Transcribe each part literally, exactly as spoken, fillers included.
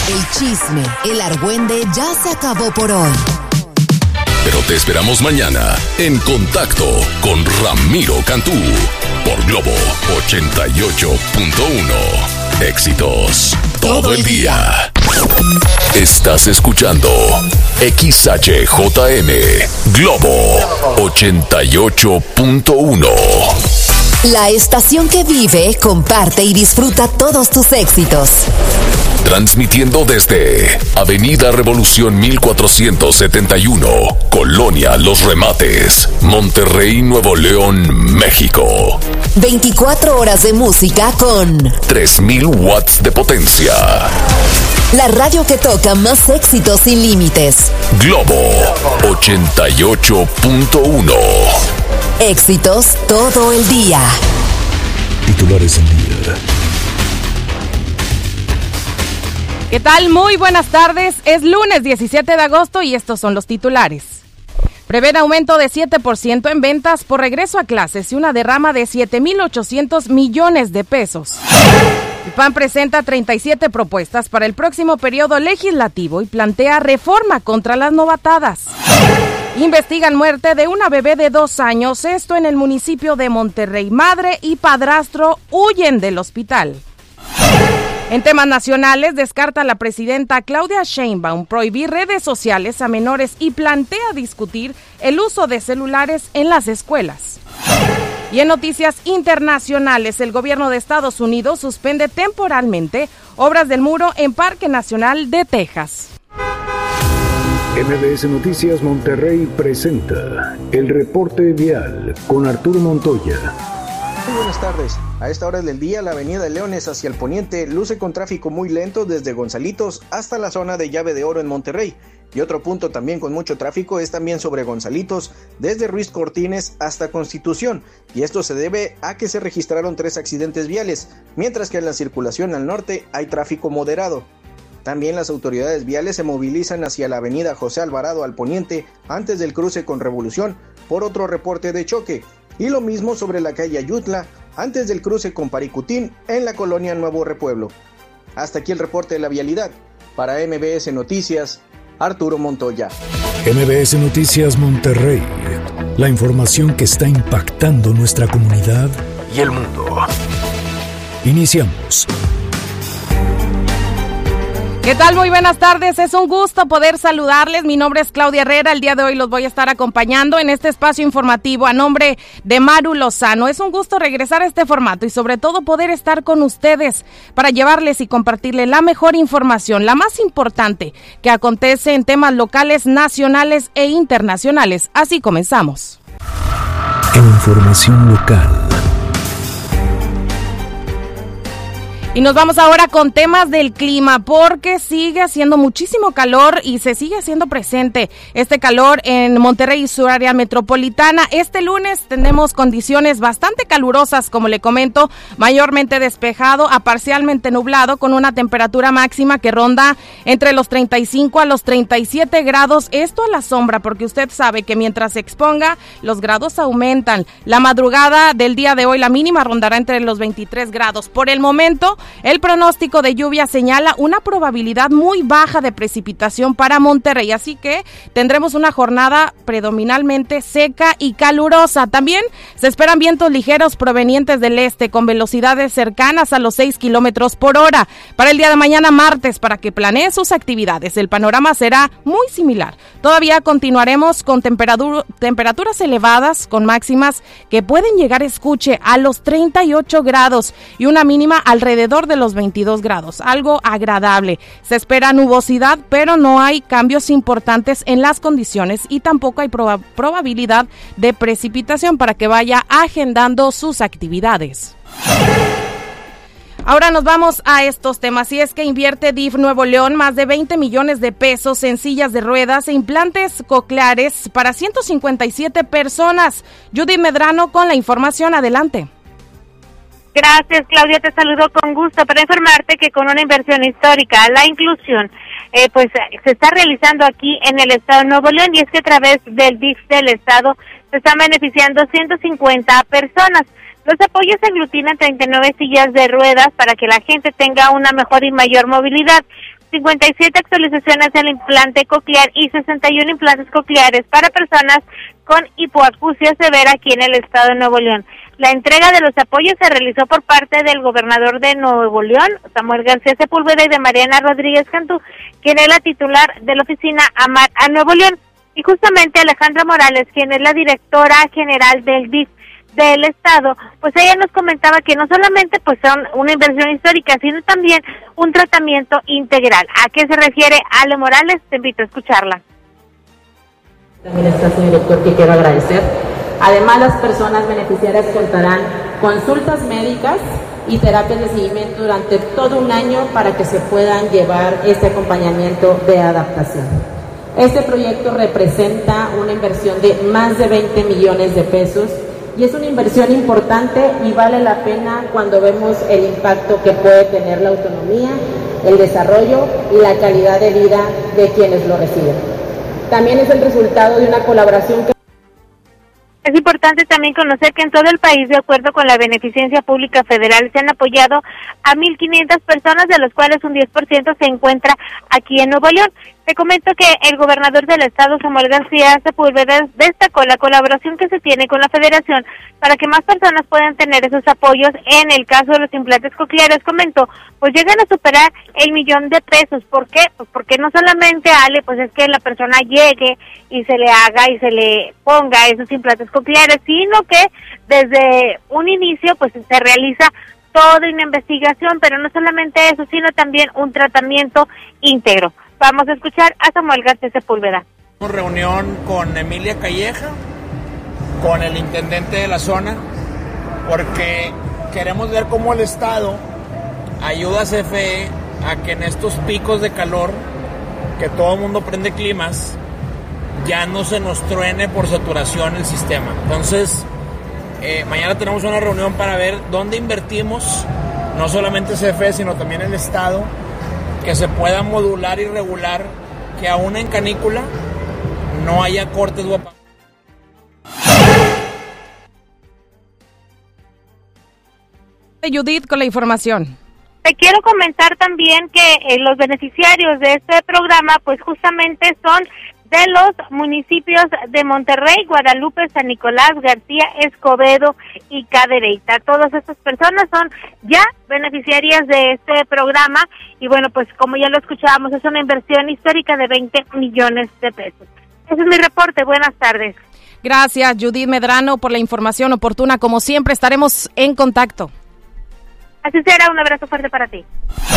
El chisme, el argüende ya se acabó por hoy. Pero te esperamos mañana en Contacto con Ramiro Cantú por Globo ochenta y ocho punto uno. Éxitos todo el día. Estás escuchando X H J M Globo ochenta y ocho punto uno. La estación que vive, comparte y disfruta todos tus éxitos. Transmitiendo desde Avenida Revolución mil cuatrocientos setenta y uno, Colonia Los Remates, Monterrey, Nuevo León, México. veinticuatro horas de música con tres mil watts de potencia. La radio que toca más éxitos sin límites. Globo ochenta y ocho punto uno. Éxitos todo el día. Titulares del día. ¿Qué tal? Muy buenas tardes. Es lunes diecisiete de agosto y estos son los titulares. Prevén aumento de siete por ciento en ventas por regreso a clases y una derrama de siete mil ochocientos millones de pesos. El P A N presenta treinta y siete propuestas para el próximo periodo legislativo y plantea reforma contra las novatadas. Investigan muerte de una bebé de dos años, esto en el municipio de Monterrey. Madre y padrastro huyen del hospital. En temas nacionales, descarta la presidenta Claudia Sheinbaum prohibir redes sociales a menores y plantea discutir el uso de celulares en las escuelas. Y en noticias internacionales, el gobierno de Estados Unidos suspende temporalmente obras del muro en Parque Nacional de Texas. M B S Noticias Monterrey presenta el reporte vial con Arturo Montoya. Muy buenas tardes. A esta hora del día, la avenida de Leones hacia el poniente luce con tráfico muy lento desde Gonzalitos hasta la zona de Llave de Oro en Monterrey. Y otro punto también con mucho tráfico es también sobre Gonzalitos, desde Ruiz Cortines hasta Constitución. Y esto se debe a que se registraron tres accidentes viales, mientras que en la circulación al norte hay tráfico moderado. También las autoridades viales se movilizan hacia la avenida José Alvarado al poniente antes del cruce con Revolución por otro reporte de choque. Y lo mismo sobre la calle Ayutla, antes del cruce con Paricutín en la colonia Nuevo Repueblo. Hasta aquí el reporte de la vialidad. Para M B S Noticias, Arturo Montoya. M B S Noticias Monterrey. La información que está impactando nuestra comunidad y el mundo. Iniciamos. ¿Qué tal? Muy buenas tardes, es un gusto poder saludarles. Mi nombre es Claudia Herrera, el día de hoy los voy a estar acompañando en este espacio informativo a nombre de Maru Lozano. Es un gusto regresar a este formato y sobre todo poder estar con ustedes para llevarles y compartirles la mejor información, la más importante que acontece en temas locales, nacionales e internacionales. Así comenzamos. En información local. Y nos vamos ahora con temas del clima, porque sigue haciendo muchísimo calor y se sigue haciendo presente este calor en Monterrey y su área metropolitana. Este lunes tenemos condiciones bastante calurosas, como le comento, mayormente despejado a parcialmente nublado, con una temperatura máxima que ronda entre los treinta y cinco a los treinta y siete grados. Esto a la sombra, porque usted sabe que mientras se exponga, los grados aumentan. La madrugada del día de hoy, la mínima rondará entre los veintitrés grados. Por el momento, el pronóstico de lluvia señala una probabilidad muy baja de precipitación para Monterrey, así que tendremos una jornada predominantemente seca y calurosa. También se esperan vientos ligeros provenientes del este con velocidades cercanas a los seis kilómetros por hora. Para el día de mañana martes, para que planee sus actividades, el panorama será muy similar. Todavía continuaremos con temperatura, temperaturas elevadas, con máximas que pueden llegar, escuche, a los treinta y ocho grados y una mínima alrededor de los veintidós grados, algo agradable. Se espera nubosidad, pero no hay cambios importantes en las condiciones y tampoco hay proba- probabilidad de precipitación para que vaya agendando sus actividades. Ahora nos vamos a estos temas, y es que invierte D I F Nuevo León más de veinte millones de pesos en sillas de ruedas e implantes cocleares para ciento cincuenta y siete personas. Judy Medrano con la información, adelante. Gracias, Claudia, te saludo con gusto para informarte que con una inversión histórica, la inclusión, eh, pues se está realizando aquí en el estado de Nuevo León, y es que a través del D I F del estado se están beneficiando ciento cincuenta personas. Los apoyos aglutinan treinta y nueve sillas de ruedas para que la gente tenga una mejor y mayor movilidad. cincuenta y siete actualizaciones del implante coclear y sesenta y uno implantes cocleares para personas con hipoacusia severa aquí en el estado de Nuevo León. La entrega de los apoyos se realizó por parte del gobernador de Nuevo León, Samuel García Sepúlveda, y de Mariana Rodríguez Cantú, quien es la titular de la oficina AMAR a Nuevo León. Y justamente Alejandra Morales, quien es la directora general del D I F del estado, pues ella nos comentaba que no solamente pues son una inversión histórica, sino también un tratamiento integral. ¿A qué se refiere Ale Morales? Te invito a escucharla. También está su director, que quiero agradecer. Además, las personas beneficiarias contarán consultas médicas y terapias de seguimiento durante todo un año para que se puedan llevar este acompañamiento de adaptación. Este proyecto representa una inversión de más de veinte millones de pesos y es una inversión importante y vale la pena cuando vemos el impacto que puede tener la autonomía, el desarrollo y la calidad de vida de quienes lo reciben. También es el resultado de una colaboración que... Es importante también conocer que en todo el país, de acuerdo con la Beneficencia Pública Federal, se han apoyado a mil quinientas personas, de las cuales un diez por ciento se encuentra aquí en Nuevo León. Te comento que el gobernador del estado, Samuel García Sepúlveda, destacó la colaboración que se tiene con la federación para que más personas puedan tener esos apoyos. En el caso de los implantes cocleares, comentó, pues llegan a superar el millón de pesos. ¿Por qué? Pues porque no solamente, Ale, pues es que la persona llegue y se le haga y se le ponga esos implantes cocleares, sino que desde un inicio pues se realiza toda una investigación, pero no solamente eso, sino también un tratamiento íntegro. Vamos a escuchar a Samuel García Sepúlveda. Reunión con Emilia Calleja, con el intendente de la zona, porque queremos ver cómo el Estado ayuda a C F E a que en estos picos de calor, que todo el mundo prende climas, ya no se nos truene por saturación el sistema. Entonces, eh, mañana tenemos una reunión para ver dónde invertimos, no solamente C F E, sino también el Estado, que se pueda modular y regular, que aún en canícula no haya cortes o apagones. Judith con la información. Te quiero comentar también que eh, los beneficiarios de este programa pues justamente son de los municipios de Monterrey, Guadalupe, San Nicolás, García, Escobedo y Cadereyta. Todas estas personas son ya beneficiarias de este programa y bueno, pues como ya lo escuchábamos, es una inversión histórica de veinte millones de pesos. Ese es mi reporte. Buenas tardes. Gracias, Judith Medrano, por la información oportuna. Como siempre, estaremos en contacto. Así será, un abrazo fuerte para ti.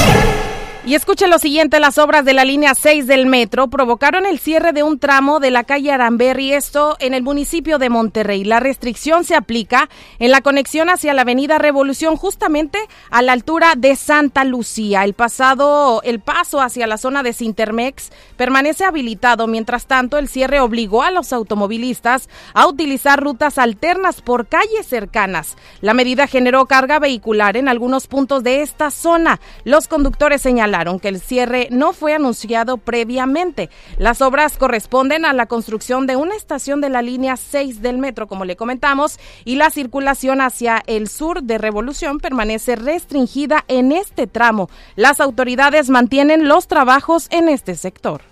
Y escuche lo siguiente, las obras de la línea seis del metro provocaron el cierre de un tramo de la calle Aramberri, esto en el municipio de Monterrey. La restricción se aplica en la conexión hacia la avenida Revolución, justamente a la altura de Santa Lucía. El pasado, el paso hacia la zona de Sintermex permanece habilitado. Mientras tanto, el cierre obligó a los automovilistas a utilizar rutas alternas por calles cercanas. La medida generó carga vehicular en algunos puntos de esta zona. Los conductores señalaron que el cierre no fue anunciado previamente. Las obras corresponden a la construcción de una estación de la línea seis del metro, como le comentamos, y la circulación hacia el sur de Revolución permanece restringida en este tramo. Las autoridades mantienen los trabajos en este sector.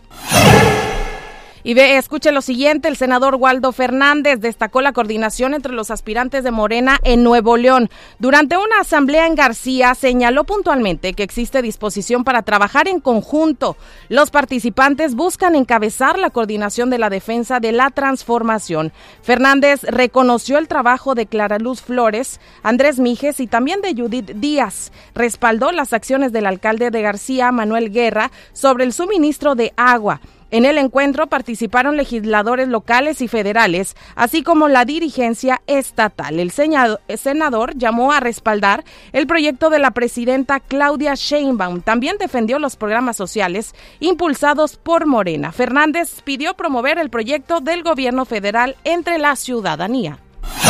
Y ve, escuche lo siguiente, el senador Waldo Fernández destacó la coordinación entre los aspirantes de Morena en Nuevo León. Durante una asamblea en García, señaló puntualmente que existe disposición para trabajar en conjunto. Los participantes buscan encabezar la coordinación de la defensa de la transformación. Fernández reconoció el trabajo de Clara Luz Flores, Andrés Mijes y también de Judith Díaz. Respaldó las acciones del alcalde de García, Manuel Guerra, sobre el suministro de agua. En el encuentro participaron legisladores locales y federales, así como la dirigencia estatal. El senador llamó a respaldar el proyecto de la presidenta Claudia Sheinbaum. También defendió los programas sociales impulsados por Morena. Fernández pidió promover el proyecto del gobierno federal entre la ciudadanía.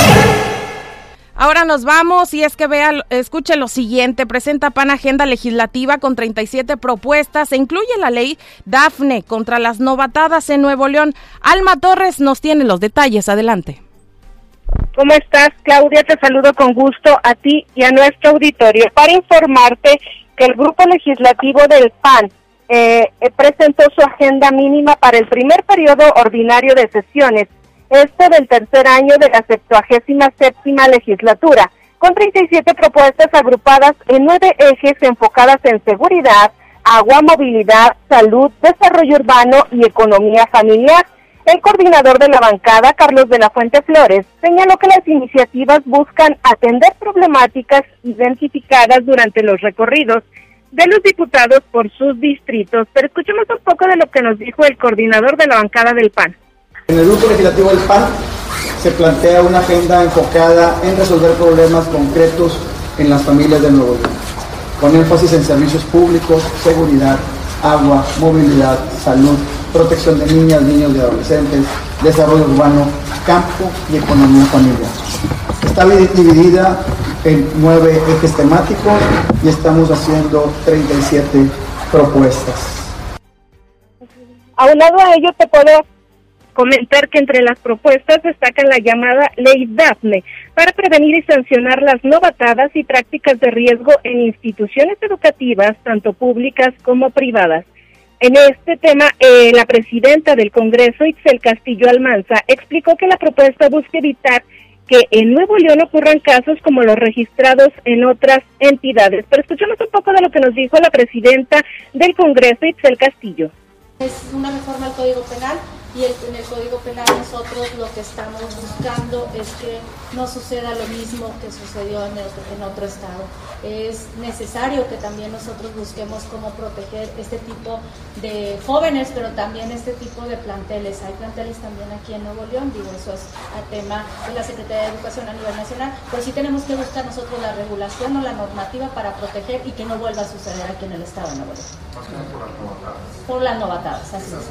Ahora nos vamos y es que vea, escuche lo siguiente, presenta P A N agenda legislativa con treinta y siete propuestas, se incluye la ley Dafne contra las novatadas en Nuevo León. Alma Torres nos tiene los detalles, adelante. ¿Cómo estás, Claudia? Te saludo con gusto a ti y a nuestro auditorio para informarte que el grupo legislativo del P A N eh, presentó su agenda mínima para el primer periodo ordinario de sesiones, este del tercer año de la septuagésima séptima legislatura, con treinta y siete propuestas agrupadas en nueve ejes enfocadas en seguridad, agua, movilidad, salud, desarrollo urbano y economía familiar. El coordinador de la bancada, Carlos de la Fuente Flores, señaló que las iniciativas buscan atender problemáticas identificadas durante los recorridos de los diputados por sus distritos. Pero escuchemos un poco de lo que nos dijo el coordinador de la bancada del P A N. En el grupo legislativo del P A N se plantea una agenda enfocada en resolver problemas concretos en las familias de Nuevo León, con énfasis en servicios públicos, seguridad, agua, movilidad, salud, protección de niñas, niños y adolescentes, desarrollo urbano, campo y economía familiar. Está dividida en nueve ejes temáticos y estamos haciendo treinta y siete propuestas. Aunado a ello, te puedo comentar que entre las propuestas destacan la llamada Ley Dafne para prevenir y sancionar las novatadas y prácticas de riesgo en instituciones educativas, tanto públicas como privadas. En este tema, eh, la presidenta del Congreso, Itzel Castillo Almanza, explicó que la propuesta busca evitar que en Nuevo León ocurran casos como los registrados en otras entidades. Pero escuchemos un poco de lo que nos dijo la presidenta del Congreso, Itzel Castillo. Es una reforma al Código Penal y el, en el Código Penal nosotros lo que estamos buscando es que no suceda lo mismo que sucedió en, el, en otro estado. Es necesario que también nosotros busquemos cómo proteger este tipo de jóvenes, pero también este tipo de planteles. Hay planteles también aquí en Nuevo León, digo, eso es el tema de la Secretaría de Educación a nivel nacional, pero sí tenemos que buscar nosotros la regulación o la normativa para proteger y que no vuelva a suceder aquí en el estado de Nuevo León. Por las novatadas, así es.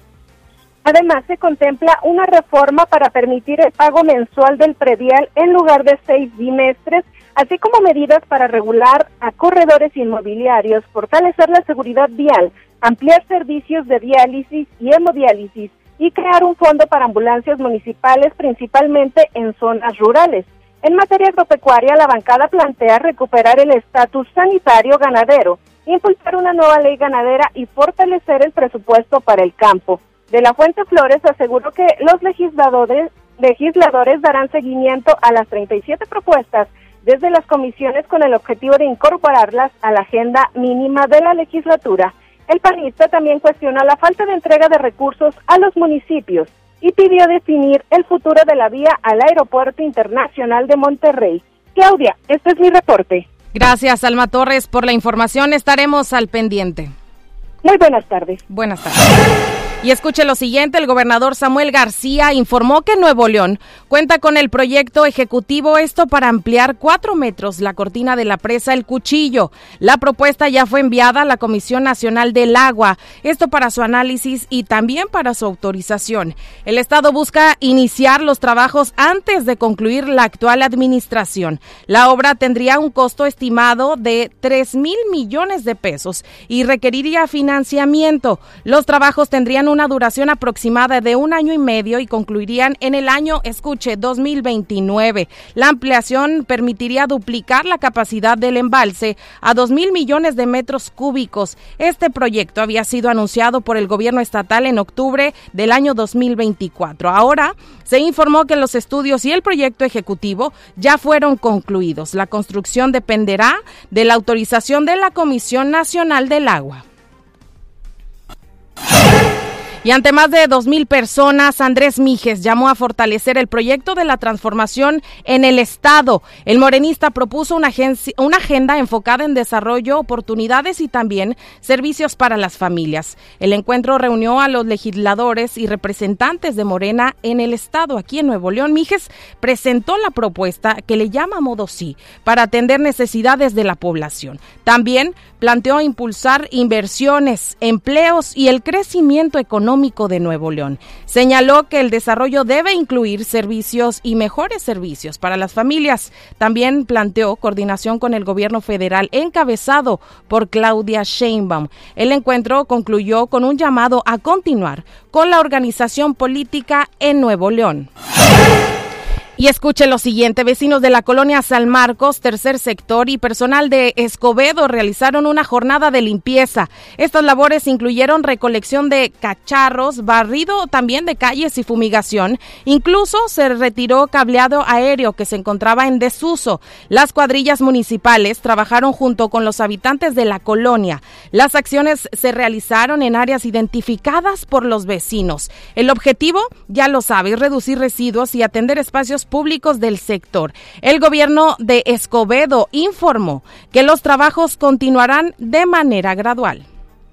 Además, se contempla una reforma para permitir el pago mensual del predial en lugar de seis bimestres, así como medidas para regular a corredores inmobiliarios, fortalecer la seguridad vial, ampliar servicios de diálisis y hemodiálisis y crear un fondo para ambulancias municipales, principalmente en zonas rurales. En materia agropecuaria, la bancada plantea recuperar el estatus sanitario ganadero, impulsar una nueva ley ganadera y fortalecer el presupuesto para el campo. De la Fuente Flores aseguró que los legisladores, legisladores darán seguimiento a las treinta y siete propuestas desde las comisiones con el objetivo de incorporarlas a la agenda mínima de la legislatura. El panista también cuestionó la falta de entrega de recursos a los municipios y pidió definir el futuro de la vía al Aeropuerto Internacional de Monterrey. Claudia, este es mi reporte. Gracias, Alma Torres, por la información. Estaremos al pendiente. Muy buenas tardes. Buenas tardes. Y escuche lo siguiente, el gobernador Samuel García informó que Nuevo León cuenta con el proyecto ejecutivo, esto para ampliar cuatro metros la cortina de la presa El Cuchillo. La propuesta ya fue enviada a la Comisión Nacional del Agua, esto para su análisis y también para su autorización. El Estado busca iniciar los trabajos antes de concluir la actual administración. La obra tendría un costo estimado de tres mil millones de pesos y requeriría financiamiento. Los trabajos tendrían una duración aproximada de un año y medio y concluirían en el año, escuche, dos mil veintinueve. La ampliación permitiría duplicar la capacidad del embalse a dos mil millones de metros cúbicos. Este proyecto había sido anunciado por el gobierno estatal en octubre del año dos mil veinticuatro. Ahora se informó que los estudios y el proyecto ejecutivo ya fueron concluidos. La construcción dependerá de la autorización de la Comisión Nacional del Agua. Y ante más de dos mil personas, Andrés Mijes llamó a fortalecer el proyecto de la transformación en el Estado. El morenista propuso una, agencia, una agenda enfocada en desarrollo, oportunidades y también servicios para las familias. El encuentro reunió a los legisladores y representantes de Morena en el Estado. Aquí en Nuevo León, Mijes presentó la propuesta que le llama Modo Sí para atender necesidades de la población. También planteó impulsar inversiones, empleos y el crecimiento económico de Nuevo León. Señaló que el desarrollo debe incluir servicios y mejores servicios para las familias. También planteó coordinación con el gobierno federal encabezado por Claudia Sheinbaum. El encuentro concluyó con un llamado a continuar con la organización política en Nuevo León. Y escuche lo siguiente, vecinos de la colonia San Marcos, tercer sector y personal de Escobedo realizaron una jornada de limpieza. Estas labores incluyeron recolección de cacharros, barrido también de calles y fumigación. Incluso se retiró cableado aéreo que se encontraba en desuso. Las cuadrillas municipales trabajaron junto con los habitantes de la colonia. Las acciones se realizaron en áreas identificadas por los vecinos. El objetivo, ya lo sabe, es reducir residuos y atender espacios públicos del sector. El gobierno de Escobedo informó que los trabajos continuarán de manera gradual.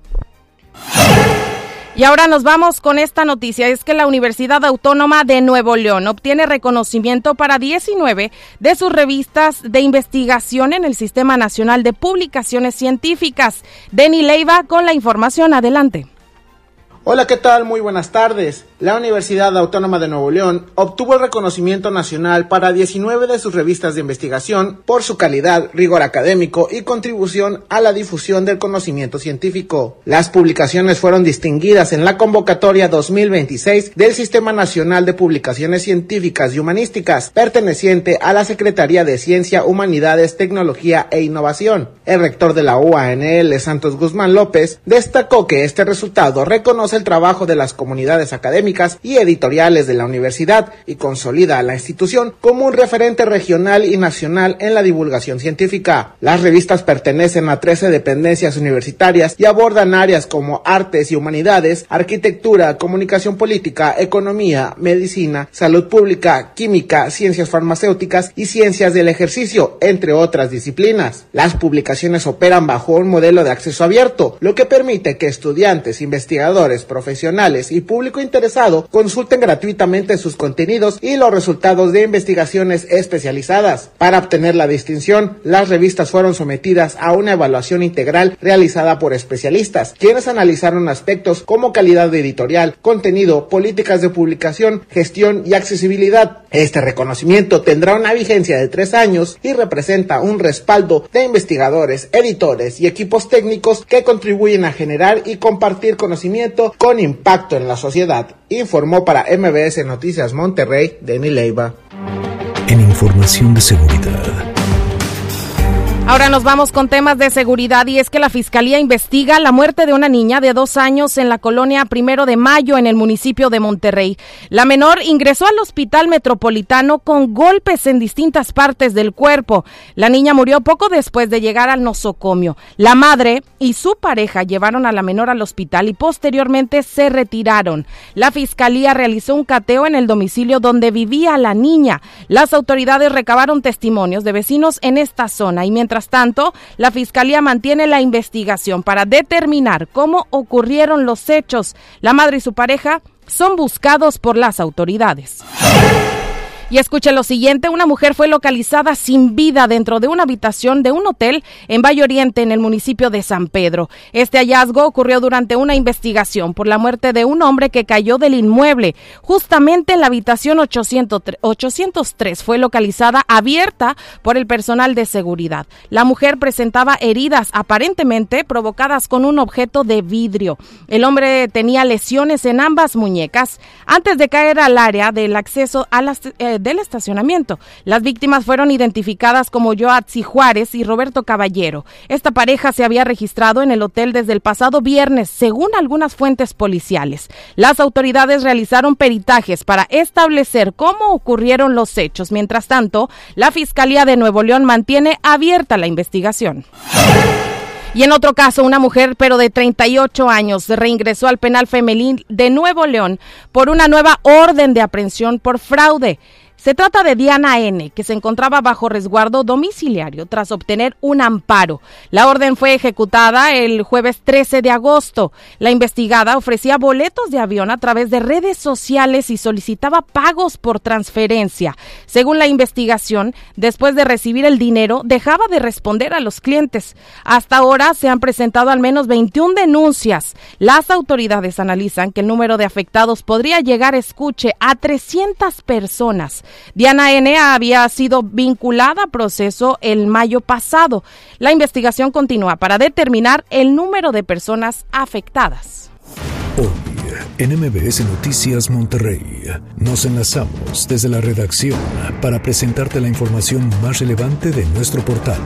Y ahora nos vamos con esta noticia, es que la Universidad Autónoma de Nuevo León obtiene reconocimiento para diecinueve de sus revistas de investigación en el Sistema Nacional de Publicaciones Científicas. Denny Leiva con la información, adelante. Hola, ¿qué tal? Muy buenas tardes. La Universidad Autónoma de Nuevo León obtuvo el reconocimiento nacional para diecinueve de sus revistas de investigación por su calidad, rigor académico y contribución a la difusión del conocimiento científico. Las publicaciones fueron distinguidas en la convocatoria dos mil veintiséis del Sistema Nacional de Publicaciones Científicas y Humanísticas, perteneciente a la Secretaría de Ciencia, Humanidades, Tecnología e Innovación. El rector de la U A N L, Santos Guzmán López, destacó que este resultado reconoce el trabajo de las comunidades académicas y editoriales de la universidad y consolida a la institución como un referente regional y nacional en la divulgación científica. Las revistas pertenecen a trece dependencias universitarias y abordan áreas como artes y humanidades, arquitectura, comunicación política, economía, medicina, salud pública, química, ciencias farmacéuticas y ciencias del ejercicio, entre otras disciplinas. Las publicaciones operan bajo un modelo de acceso abierto, lo que permite que estudiantes, investigadores, profesionales y público interesado consulten gratuitamente sus contenidos y los resultados de investigaciones especializadas. Para obtener la distinción, las revistas fueron sometidas a una evaluación integral realizada por especialistas, quienes analizaron aspectos como calidad editorial, contenido, políticas de publicación, gestión y accesibilidad. Este reconocimiento tendrá una vigencia de tres años y representa un respaldo de investigadores, editores y equipos técnicos que contribuyen a generar y compartir conocimiento con impacto en la sociedad. Informó para M B S Noticias Monterrey, Denny Leiva. En información de seguridad. Ahora nos vamos con temas de seguridad y es que la Fiscalía investiga la muerte de una niña de dos años en la colonia Primero de Mayo en el municipio de Monterrey. La menor ingresó al hospital metropolitano con golpes en distintas partes del cuerpo. La niña murió poco después de llegar al nosocomio. La madre y su pareja llevaron a la menor al hospital y posteriormente se retiraron. La Fiscalía realizó un cateo en el domicilio donde vivía la niña. Las autoridades recabaron testimonios de vecinos en esta zona y mientras Mientras tanto, la Fiscalía mantiene la investigación para determinar cómo ocurrieron los hechos. La madre y su pareja son buscados por las autoridades. Y escuche lo siguiente, una mujer fue localizada sin vida dentro de una habitación de un hotel en Valle Oriente, en el municipio de San Pedro. Este hallazgo ocurrió durante una investigación por la muerte de un hombre que cayó del inmueble. Justamente en la habitación ochocientos tres fue localizada abierta por el personal de seguridad. La mujer presentaba heridas aparentemente provocadas con un objeto de vidrio. El hombre tenía lesiones en ambas muñecas. Antes de caer al área del acceso a las... Eh, del estacionamiento. Las víctimas fueron identificadas como Yoatzi Juárez y Roberto Caballero. Esta pareja se había registrado en el hotel desde el pasado viernes, según algunas fuentes policiales. Las autoridades realizaron peritajes para establecer cómo ocurrieron los hechos. Mientras tanto, la Fiscalía de Nuevo León mantiene abierta la investigación. Y en otro caso, una mujer, pero de treinta y ocho años, reingresó al penal femenil de Nuevo León por una nueva orden de aprehensión por fraude. Se trata de Diana N., que se encontraba bajo resguardo domiciliario tras obtener un amparo. La orden fue ejecutada el jueves trece de agosto. La investigada ofrecía boletos de avión a través de redes sociales y solicitaba pagos por transferencia. Según la investigación, después de recibir el dinero, dejaba de responder a los clientes. Hasta ahora se han presentado al menos veintiuna denuncias. Las autoridades analizan que el número de afectados podría llegar, escuche, a trescientas personas. Diana N. había sido vinculada a proceso el mayo pasado. La investigación continúa para determinar el número de personas afectadas. Hoy en M B S Noticias Monterrey. Nos enlazamos desde la redacción para presentarte la información más relevante de nuestro portal.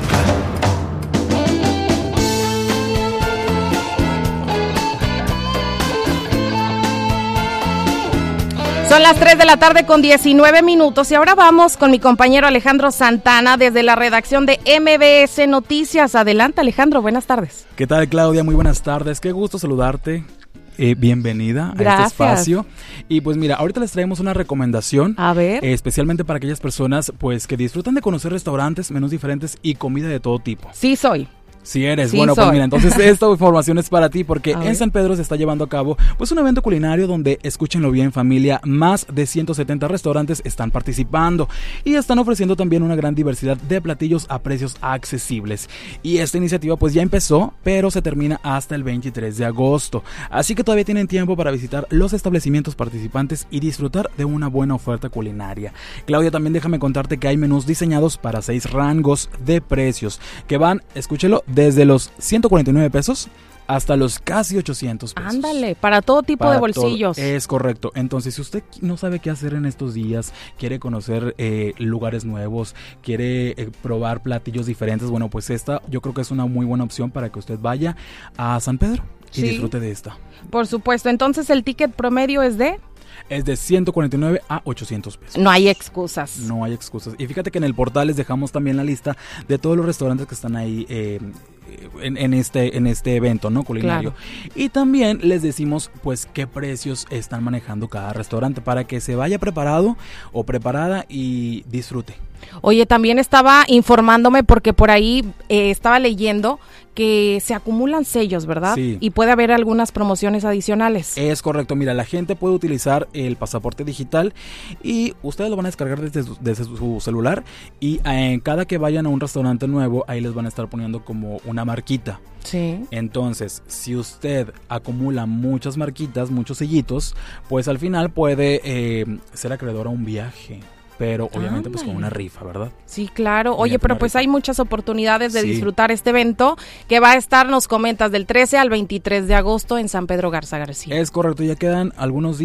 Son las tres de la tarde con diecinueve minutos y ahora vamos con mi compañero Alejandro Santana desde la redacción de M B S Noticias. Adelante, Alejandro, buenas tardes. ¿Qué tal, Claudia? Muy buenas tardes, qué gusto saludarte. Eh, bienvenida Gracias. a este espacio. Y pues mira, ahorita les traemos una recomendación. A ver. Eh, especialmente para aquellas personas pues que disfrutan de conocer restaurantes, menús diferentes y comida de todo tipo. Sí soy. Si eres, sí, bueno, soy. Pues mira, entonces esta información es para ti porque en San Pedro se está llevando a cabo pues un evento culinario donde, escúchenlo bien familia, más de ciento setenta restaurantes están participando y están ofreciendo también una gran diversidad de platillos a precios accesibles. Y esta iniciativa pues ya empezó, pero se termina hasta el veintitrés de agosto, así que todavía tienen tiempo para visitar los establecimientos participantes y disfrutar de una buena oferta culinaria. Claudia, también déjame contarte que hay menús diseñados para seis rangos de precios que van, escúchelo, desde los ciento cuarenta y nueve pesos hasta los casi ochocientos pesos. Ándale, para todo tipo para de bolsillos. Todo, es correcto. Entonces, si usted no sabe qué hacer en estos días, quiere conocer eh, lugares nuevos, quiere eh, probar platillos diferentes, bueno, pues esta yo creo que es una muy buena opción para que usted vaya a San Pedro y sí, disfrute de esta. Por supuesto. Entonces, ¿el ticket promedio es de...? Es de ciento cuarenta y nueve a ochocientos pesos. No hay excusas. No hay excusas. Y fíjate que en el portal les dejamos también la lista de todos los restaurantes que están ahí eh, en, en este en este evento, ¿no? Culinario. Claro. Y también les decimos pues qué precios están manejando cada restaurante para que se vaya preparado o preparada y disfrute. Oye, también estaba informándome porque por ahí eh, estaba leyendo que se acumulan sellos, ¿verdad? Sí. Y puede haber algunas promociones adicionales. Es correcto, mira, la gente puede utilizar el pasaporte digital y ustedes lo van a descargar desde su, desde su celular y eh, cada que vayan a un restaurante nuevo, ahí les van a estar poniendo como una marquita. Sí. Entonces, si usted acumula muchas marquitas, muchos sellitos, pues al final puede eh, ser acreedor a un viaje. Pero obviamente Ay. pues con una rifa, ¿verdad? Sí, claro. Oye, pero pues rifa. Hay muchas oportunidades de sí. disfrutar este evento que va a estar, nos comentas, del trece al veintitrés de agosto en San Pedro Garza García. Es correcto, ya quedan algunos días.